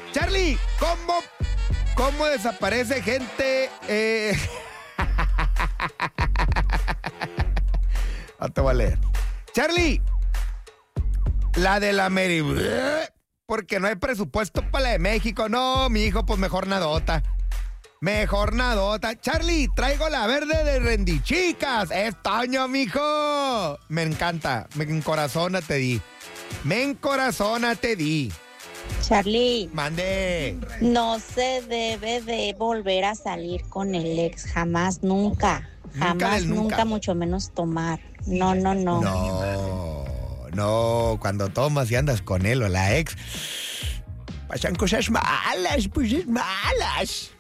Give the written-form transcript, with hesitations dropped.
Charlie, ¿cómo desaparece gente? No te voy a leer. Charlie, la de la Mary, porque no hay presupuesto para la de México. No, mi hijo, pues mejor nadota. Mejor nadota. Charlie, traigo la verde de Rendichicas. Es Toño, mijo. Me encanta. Me encorazona te di. Me encorazona te di. Charlie, Mande. no se debe de volver a salir con el ex, jamás, nunca. Jamás, nunca, mucho menos tomar. No. No, cuando tomas y andas con él o la ex, pasan cosas malas, pues es malas.